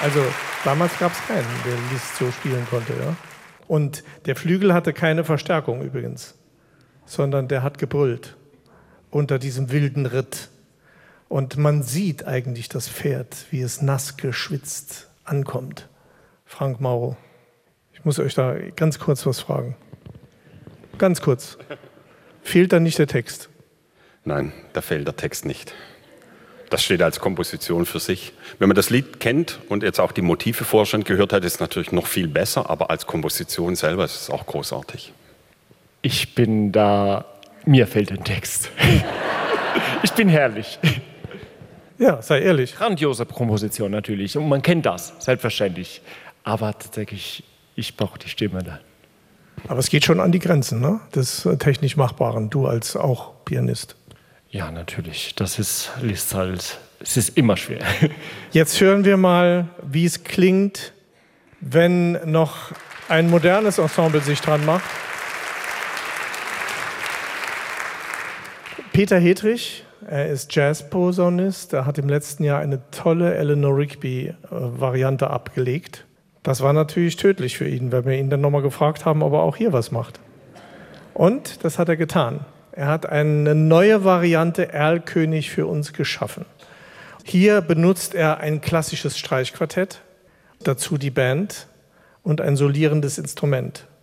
Also damals gab es keinen, der Liszt so spielen konnte. Ja? Und der Flügel hatte keine Verstärkung übrigens, sondern der hat gebrüllt unter diesem wilden Ritt. Und man sieht eigentlich das Pferd, wie es nass geschwitzt ankommt. Frank Mauro, ich muss euch da ganz kurz was fragen. Ganz kurz. Fehlt da nicht der Text? Nein, da fehlt der Text nicht. Das steht als Komposition für sich. Wenn man das Lied kennt und jetzt auch die Motive vorher schon gehört hat, ist es natürlich noch viel besser, aber als Komposition selber ist es auch großartig. Mir fehlt ein Text. Ich bin herrlich. Ja, sei ehrlich. Grandiose Komposition natürlich und man kennt das, selbstverständlich. Aber tatsächlich, ich brauche die Stimme da. Aber es geht schon an die Grenzen, ne? Des technisch Machbaren, du als auch Pianist. Ja, natürlich. Das ist halt, es ist immer schwer. Jetzt hören wir mal, wie es klingt, wenn noch ein modernes Ensemble sich dran macht. Peter Hedrich, er ist Jazzposaunist. Er hat im letzten Jahr eine tolle Eleanor Rigby-Variante abgelegt. Das war natürlich tödlich für ihn, weil wir ihn dann nochmal gefragt haben, ob er auch hier was macht. Und das hat er getan. Er hat eine neue Variante Erlkönig für uns geschaffen. Hier benutzt er ein klassisches Streichquartett, dazu die Band und ein solierendes Instrument.